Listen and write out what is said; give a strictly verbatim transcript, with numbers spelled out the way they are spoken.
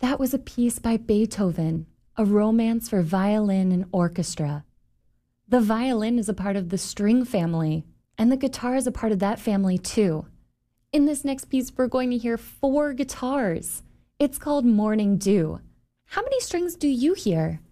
That was a piece by Beethoven, a romance for violin and orchestra. The violin is a part of the string family, and the guitar is a part of that family too. In this next piece, we're going to hear four guitars. It's called Morning Dew. How many strings do you hear?